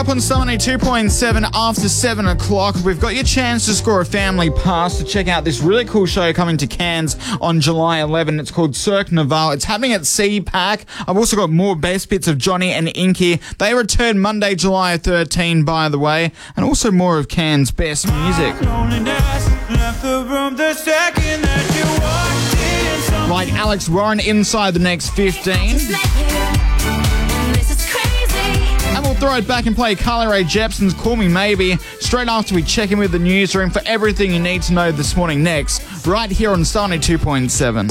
up on Summoning 2.7 after 7 o'clock. We've got your chance to score a family pass to check out this really cool show coming to Cairns on July 11. It's called Cirque Naval. It's happening at CPAC. I've also got more best bits of Johnny and Inky. They return Monday, July 13, by the way. And also more of Cairns' best music. Like Alex Warren, Inside the Next 15. And we'll throw it back and play Carly Rae Jepsen's Call Me Maybe straight after we check in with the newsroom for everything you need to know this morning next, right here on Sony 2.7.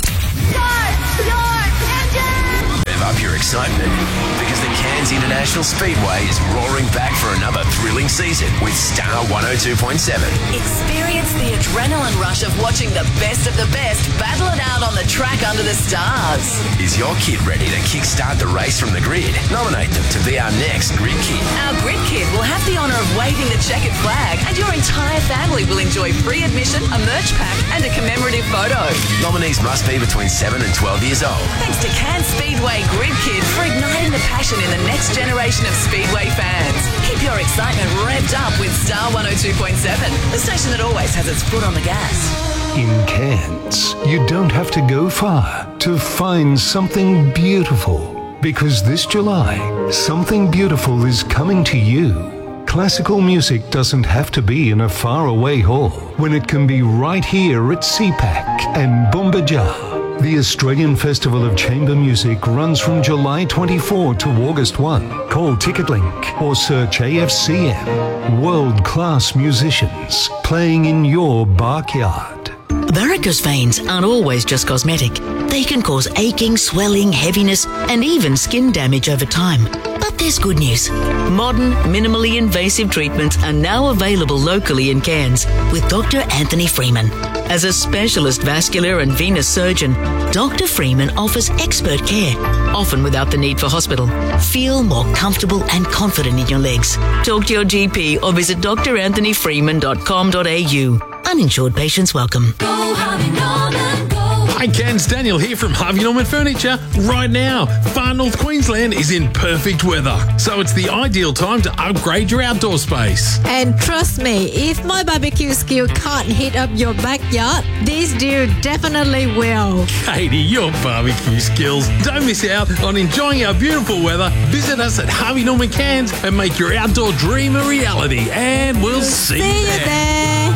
Rev up your excitement because the Cairns International Speedway is roaring back for another thrilling season with Star 102.7. Experience the adrenaline rush of watching the best battle it out on the track under the stars. Is your kid ready to kickstart the race from the grid? Nominate them to be our next Grid Kid. Our Grid Kid will have the honour of waving the checkered flag, and your entire family will enjoy free admission, a merch pack and a commemorative photo. Nominees must be between 7 and 12 years old. Thanks to Cairns Speedway Grid Kid for igniting the passion in the next generation of Speedway fans. Keep your excitement revved up with Star 102.7, the station that always has its foot on the gas. In Cairns, you don't have to go far to find something beautiful. Because this July, something beautiful is coming to you. Classical music doesn't have to be in a faraway hall when it can be right here at CPAC and Bumbajar. The Australian Festival of Chamber Music runs from July 24 to August 1. Call TicketLink or search AFCM. World-class musicians playing in your backyard. Varicose veins aren't always just cosmetic. They can cause aching, swelling, heaviness, and even skin damage over time. But there's good news. Modern, minimally invasive treatments are now available locally in Cairns with Dr. Anthony Freeman. As a specialist vascular and venous surgeon, Dr. Freeman offers expert care, often without the need for hospital. Feel more comfortable and confident in your legs. Talk to your GP or visit dranthonyfreeman.com.au. Uninsured patients welcome. Go Harvey Norman, go. Hi Cairns, Daniel here from Harvey Norman Furniture. Right now, Far North Queensland is in perfect weather, so it's the ideal time to upgrade your outdoor space. And trust me, if my barbecue skill can't heat up your backyard, this deal definitely will. Katie, your barbecue skills. Don't miss out on enjoying our beautiful weather. Visit us at Harvey Norman Cairns and make your outdoor dream a reality. And we'll see you there.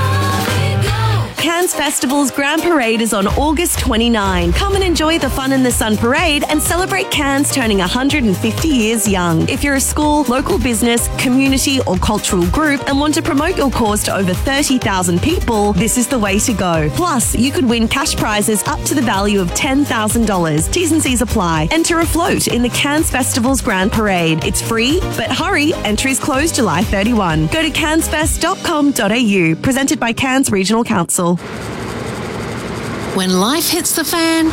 Cairns Festival's Grand Parade is on August 29. Come and enjoy the Fun in the Sun Parade and celebrate Cairns turning 150 years young. If you're a school, local business, community or cultural group and want to promote your cause to over 30,000 people, this is the way to go. Plus, you could win cash prizes up to the value of $10,000. T's and C's apply. Enter a float in the Cairns Festival's Grand Parade. It's free, but hurry, entries close July 31. Go to cairnsfest.com.au. Presented by Cairns Regional Council. When life hits the fan,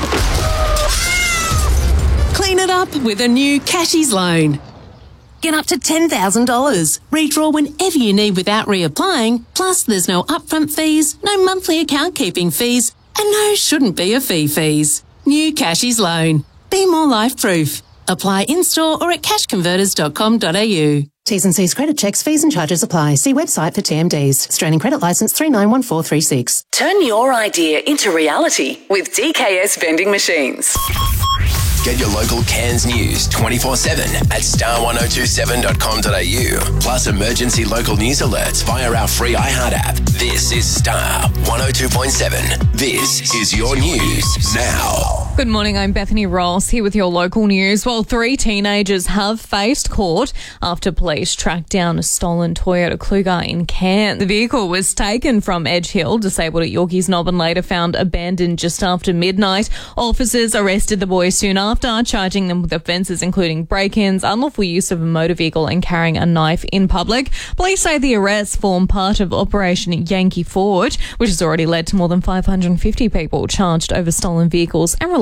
clean it up with a new Cashies loan. Get up to $10,000. Redraw whenever you need without reapplying. Plus, there's no upfront fees, no monthly account keeping fees, and no shouldn't be a fee fees. New Cashies loan. Be more life-proof. Apply in-store or at cashconverters.com.au. T's and C's credit checks, fees and charges apply. See website for TMDs. Australian Credit Licence 391436. Turn your idea into reality with DKS Vending Machines. Get your local Cairns news 24/7 at star1027.com.au. Plus emergency local news alerts via our free iHeart app. This is Star 102.7. This is your news now. Good morning, I'm Bethany Ross here with your local news. Well, 3 teenagers have faced court after police tracked down a stolen Toyota Kluger in Cairns. The vehicle was taken from Edge Hill, disabled at Yorkeys Knob, and later found abandoned just after midnight. Officers arrested the boys soon after, charging them with offences including break-ins, unlawful use of a motor vehicle and carrying a knife in public. Police say the arrests form part of Operation Yankee Forward, which has already led to more than 550 people charged over stolen vehicles and related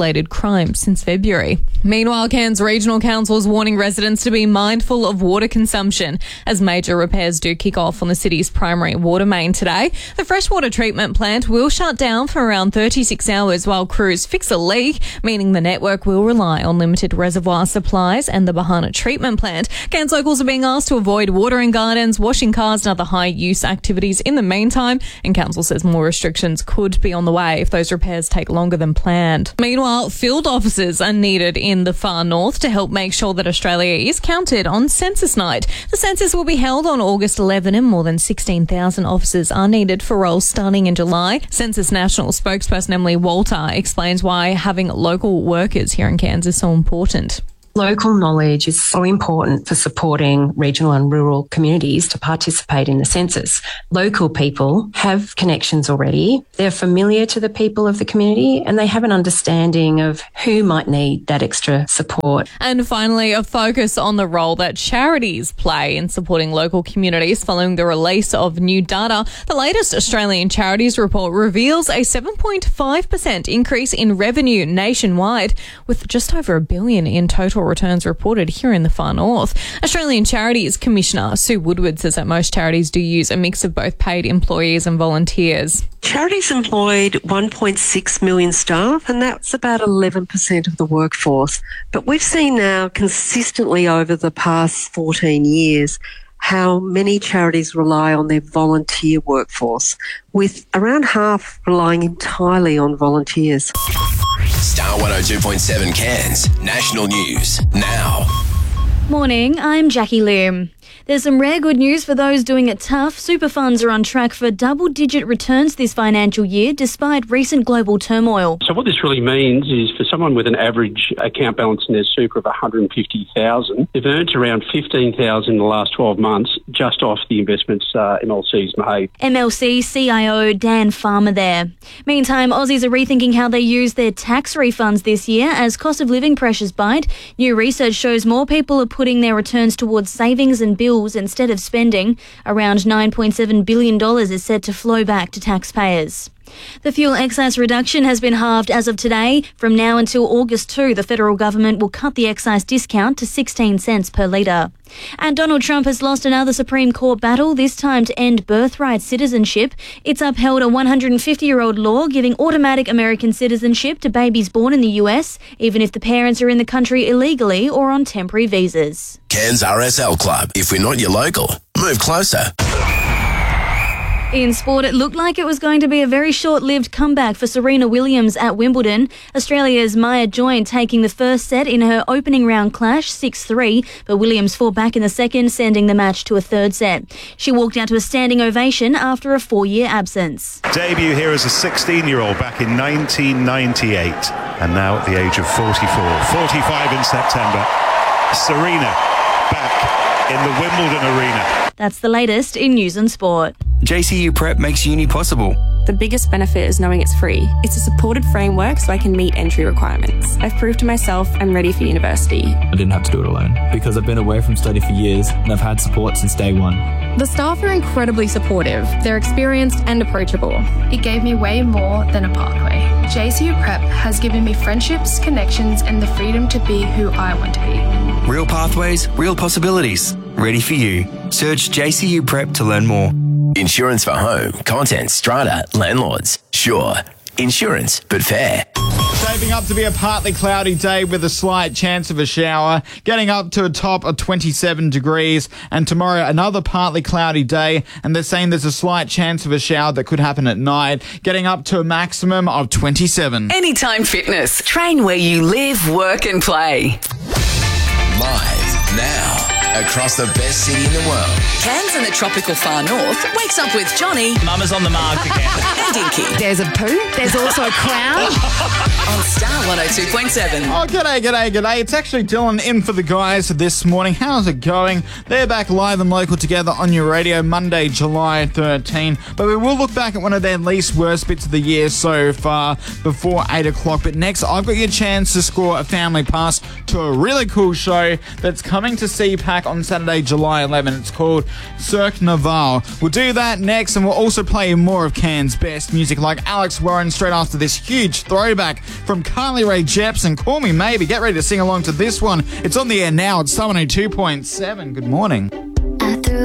gas-related crimes since February. Meanwhile, Cairns Regional Council is warning residents to be mindful of water consumption as major repairs do kick off on the city's primary water main today. The freshwater treatment plant will shut down for around 36 hours while crews fix a leak, meaning the network will rely on limited reservoir supplies and the Bahana treatment plant. Cairns locals are being asked to avoid watering gardens, washing cars and other high-use activities in the meantime, and council says more restrictions could be on the way if those repairs take longer than planned. Meanwhile, field officers are needed in the far north to help make sure that Australia is counted on census night. The census will be held on August 11 and more than 16,000 officers are needed for roles starting in July. Census National spokesperson Emily Walter explains why having local workers here in Cairns is so important. Local knowledge is so important for supporting regional and rural communities to participate in the census. Local people have connections already. They're familiar to the people of the community and they have an understanding of who might need that extra support. And finally, a focus on the role that charities play in supporting local communities following the release of new data. The latest Australian Charities report reveals a 7.5% increase in revenue nationwide, with just over $1 billion in total returns reported here in the far north. Australian Charities Commissioner Sue Woodward says that most charities do use a mix of both paid employees and volunteers. Charities employed 1.6 million staff, and that's about 11% of the workforce. But we've seen now consistently over the past 14 years how many charities rely on their volunteer workforce, with around half relying entirely on volunteers. Star 102.7 Cairns National News now. Morning, I'm Jackie Lim. There's some rare good news for those doing it tough. Super funds are on track for double-digit returns this financial year, despite recent global turmoil. So what this really means is for someone with an average account balance in their super of $150,000, they've earned around $15,000 in the last 12 months just off the investments MLC's made. MLC CIO Dan Farmer there. Meantime, Aussies are rethinking how they use their tax refunds this year as cost of living pressures bite. New research shows more people are putting their returns towards savings and bills instead of spending. Around $9.7 billion is set to flow back to taxpayers. The fuel excise reduction has been halved as of today. From now until August 2, the federal government will cut the excise discount to 16 cents per litre. And Donald Trump has lost another Supreme Court battle, this time to end birthright citizenship. It's upheld a 150-year-old law giving automatic American citizenship to babies born in the US, even if the parents are in the country illegally or on temporary visas. Cairns RSL Club. If we're not your local, move closer. In sport, it looked like it was going to be a very short-lived comeback for Serena Williams at Wimbledon. Australia's Maya Joint taking the first set in her opening round clash, 6-3, but Williams fought back in the second, sending the match to a third set. She walked out to a standing ovation after a 4-year absence. Debut here as a 16-year-old back in 1998, and now at the age of 44, 45 in September, Serena back in the Wimbledon arena. That's the latest in news and sport. JCU Prep makes uni possible. The biggest benefit is knowing it's free. It's a supported framework so I can meet entry requirements. I've proved to myself I'm ready for university. I didn't have to do it alone because I've been away from study for years and I've had support since day one. The staff are incredibly supportive. They're experienced and approachable. It gave me way more than a pathway. JCU Prep has given me friendships, connections, and the freedom to be who I want to be. Real pathways, real possibilities. Ready for you. Search JCU Prep to learn more. Insurance for home, content, strata, landlords. Sure, insurance, but fair. Shaping up to be a partly cloudy day with a slight chance of a shower, getting up to a top of 27 degrees, and tomorrow another partly cloudy day, and they're saying there's a slight chance of a shower that could happen at night, getting up to a maximum of 27. Anytime Fitness. Train where you live, work and play. Live now. Across the best city in the world. Cairns in the tropical far north wakes up with Johnny. Mama's on the mark again. And Dinky. There's a poo. There's also a crown. On Star 102.7. Oh, g'day. It's actually Dylan in for the guys this morning. How's it going? They're back live and local together on your radio Monday, July 13. But we will look back at one of their least worst bits of the year so far before 8 o'clock. But next, I've got your chance to score a family pass to a really cool show that's coming to CPAC pack on Saturday, July 11. It's called Cirque Naval. We'll do that next, and we'll also play more of Cairns' best music like Alex Warren straight after this huge throwback from Carly Rae Jepsen. Call Me Maybe. Get ready to sing along to this one. It's on the air now. It's Star 102.7. Good morning.